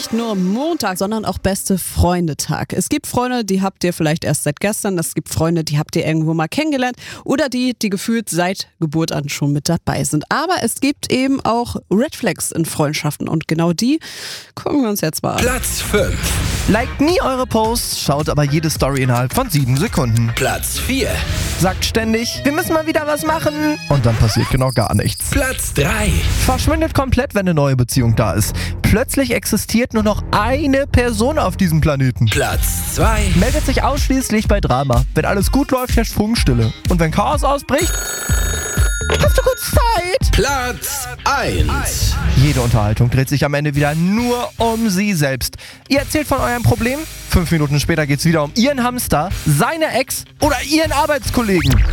nicht nur Montag, sondern auch beste Freunde-Tag. Es gibt Freunde, die habt ihr vielleicht erst seit gestern. Es gibt Freunde, die habt ihr irgendwo mal kennengelernt. Oder die gefühlt seit Geburt an schon mit dabei sind. Aber es gibt eben auch Red Flags in Freundschaften. Und genau die gucken wir uns jetzt mal an. Platz 5. Liked nie eure Posts, schaut aber jede Story innerhalb von 7 Sekunden. Platz 4. Sagt ständig, wir müssen mal wieder was machen. Und dann passiert genau gar nichts. Platz 3. Verschwindet komplett, wenn eine neue Beziehung da ist. Plötzlich existiert nur noch eine Person auf diesem Planeten. Platz 2. Meldet sich ausschließlich bei Drama. Wenn alles gut läuft, herrscht Funkstille. Und wenn Chaos ausbricht, hast du kurz Zeit. Platz 1. Jede Unterhaltung dreht sich am Ende wieder nur um sie selbst. Ihr erzählt von eurem Problem, 5 Minuten später geht's wieder um ihren Hamster, seine Ex oder ihren Arbeitskollegen.